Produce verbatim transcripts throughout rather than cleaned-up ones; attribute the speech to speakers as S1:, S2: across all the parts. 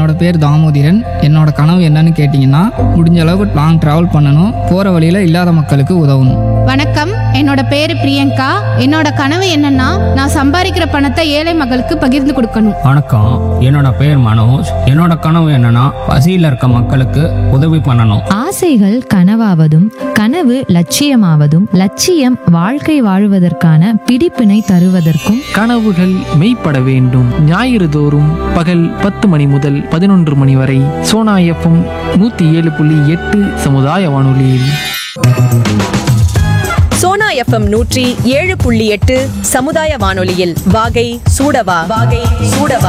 S1: என்னோட பேர் தாமோதிரன். என்னோட கனவு என்னன்னு கேட்டிங்கன்னா, முடிஞ்ச அளவுக்கு லாங் ட்ராவல் பண்ணணும், போகிற வழியில் இல்லாத மக்களுக்கு உதவணும்.
S2: வணக்கம், என்னோட பேரு பிரியங்கா. என்னோட கனவு என்னன்னா, நான் சம்பாதிக்கிற பணத்தை ஏழை மக்களுக்கு பகிர்ந்து கொடுக்கணும்.
S3: வணக்கம், என்னோட பேர் மனோஜ். என்னோட கனவு என்னன்னா பசியில் இருக்க மக்களுக்கு உதவி பண்ணணும்.
S4: ஆசைகள் கனவாவதும் கனவு லட்சியமாவதும் லட்சியம் வாழ்க்கை வாழுவதற்கான பிடிப்பினை தருவதற்கும்
S5: கனவுகள் மெய்ப்பட வேண்டும். ஞாயிறு தோறும் பகல் பத்து மணி முதல் பதினொன்று மணி வரை சோனா எஃப்எம் நூத்தி ஏழு புள்ளி எட்டு சமுதாய வானொலியில்.
S6: சோனா எஃப்எம் நூற்றி ஏழு புள்ளி எட்டு சமுதாய வானொலியில் வாகை சூடவா வாகை சூடவா.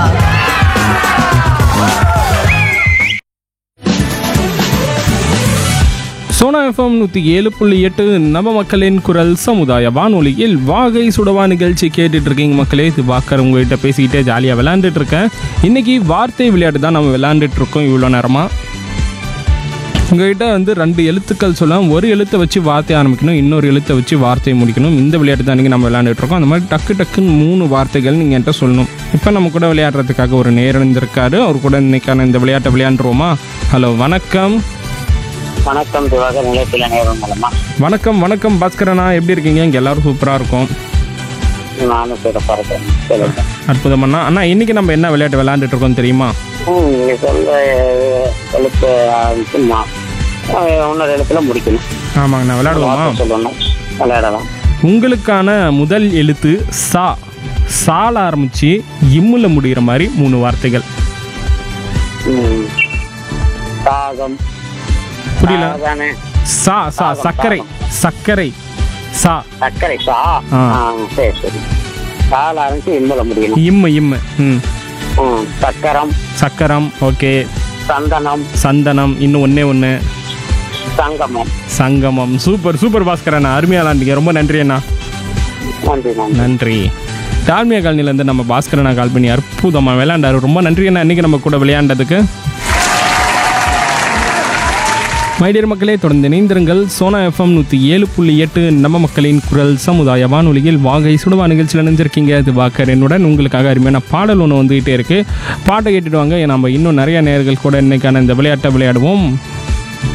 S7: சோனா எஃப்எம் நூற்றி ஏழு புள்ளி எட்டு நம்ம மக்களின் குரல் சமுதாய வானொலியில் வாகை சுடவா நிகழ்ச்சி கேட்டுட்டு இருக்கீங்க மக்களே. இது வாக்கர் உங்ககிட்ட பேசிக்கிட்டே ஜாலியாக விளையாண்டுட்டு இருக்கேன். இன்னைக்கு வார்த்தை விளையாட்டு தான் நம்ம விளையாண்டுட்டு இருக்கோம். இவ்வளோ நேரமாக உங்ககிட்ட வந்து ரெண்டு எழுத்துக்கள் சொல்லலாம். ஒரு எழுத்தை வச்சு வார்த்தை ஆரம்பிக்கணும், இன்னொரு எழுத்தை வச்சு வார்த்தையை முடிக்கணும். இந்த விளையாட்டு தான் இன்றைக்கி நம்ம விளையாண்டுட்டு இருக்கோம். அந்த மாதிரி டக்கு டக்குன்னு மூணு வார்த்தைகள் நீங்கள் என்கிட்ட சொல்லணும். இப்போ நம்ம கூட விளையாடுறதுக்காக ஒரு நேரம் இருந்திருக்காரு. அவர் கூட இன்னைக்கான இந்த விளையாட்டை விளையாண்டுருவோமா? ஹலோ, வணக்கம்.
S8: வணக்கம் திவாகர், நிலையத்தில் நேரம் மூலமா.
S7: வணக்கம் வணக்கம் பாஸ்கரண்ணா, எப்படி இருக்கீங்க? இங்கே எல்லாரும் சூப்பராக இருக்கும்.
S8: நானும் சிறப்பாக இருக்கேன். சொல்லுங்க.
S7: அற்புதமண்ணா. அண்ணா, இன்னைக்கு நம்ம என்ன விளையாட்டு விளையாண்டுட்டு இருக்கோம் தெரியுமா?
S8: ம் நீங்கள் சொல்ல எழுத்து ஆரம்பிச்சுமா இன்னொரு எழுத்துல முடிக்கணும்.
S7: ஆமாங்கண்ணா, விளையாடுவோமா?
S8: சொல்லணும், விளையாடலாம்.
S7: உங்களுக்கான முதல் எழுத்து சா. சால ஆரம்பிச்சு இம்முல முடிகிற மாதிரி மூணு வார்த்தைகள்.
S8: ம் சாகம்.
S7: புரியல?
S8: தானே.
S7: சா சா சர்க்கரை சர்க்கரை சா
S8: சர்க்கரை சா.
S7: ஆ.
S8: சரி சரி. சால ஆரம்பிச்சு இம்மல முடியணும்.
S7: இம்மு இம்மு. ம்
S8: ம் சக்கரம்.
S7: சக்கரம். ஓகே.
S8: சந்தனம்.
S7: சந்தனம். இன்னும் ஒன்னே ஒன்று.
S8: சங்கமம்.
S7: சங்கமம். சூப்பர் சூப்பர் பாஸ்கரண்ணா, அருமையாக விளாண்டிங்க. ரொம்ப நன்றி அண்ணா.
S8: நன்றி நன்றி
S7: நன்றி. டால்மியா காலனிலேருந்து நம்ம பாஸ்கரண்ணா கால் பண்ணி அற்புதமாக விளையாண்டாரு. ரொம்ப நன்றி அண்ணா, இன்றைக்கி நம்ம கூட விளையாண்டதுக்கு. மைடியர் மக்களே, தொடர்ந்து இணைந்திருங்கள். சோனா எஃப்எம் நூற்றி ஏழு புள்ளி எட்டு நம்ம மக்களின் குரல் சமுதாய வானொலியில் வாகை சுடுவா நிகழ்ச்சியில் நினைஞ்சிருக்கீங்க. அது வாக்கர் என்னுடன். உங்களுக்காக அருமையான பாடல் ஒன்று வந்துகிட்டே இருக்குது. பாட்டை கேட்டுட்டு வாங்க. நம்ம இன்னும் நிறைய நேயர்கள் கூட இன்னைக்கான இந்த விளையாட்டை விளையாடுவோம்.